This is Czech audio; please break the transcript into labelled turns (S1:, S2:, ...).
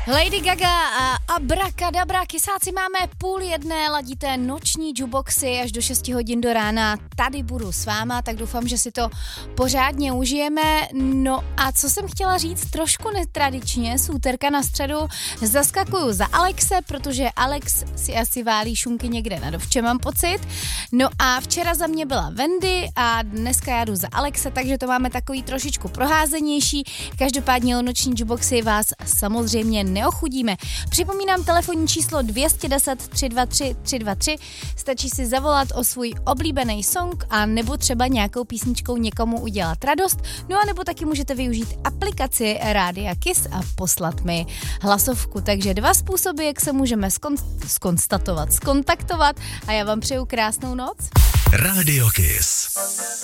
S1: Lady Gaga a Abracadabra, kysáci, máme 12:30, ladíte noční jukeboxy až do 6 hodin do rána. Tady budu s váma, tak doufám, že si to pořádně užijeme. No a co jsem chtěla říct, trošku netradičně, z úterka na středu zaskakuju za Alexe, protože Alex si asi válí šunky někde na dovče, mám pocit. No a včera za mě byla Wendy a dneska já jdu za Alexe, takže to máme takový trošičku proházenější. Každopádně o noční jukeboxy vás samozřejmě neochudíme. Připomínám telefonní číslo 210 323 323. Stačí si zavolat o svůj oblíbený song a nebo třeba nějakou písničkou někomu udělat radost. No a nebo taky můžete využít aplikaci Rádia Kiss a poslat mi hlasovku. Takže 2 způsoby, jak se můžeme skontaktovat a já vám přeju krásnou noc.
S2: Rádio Kiss.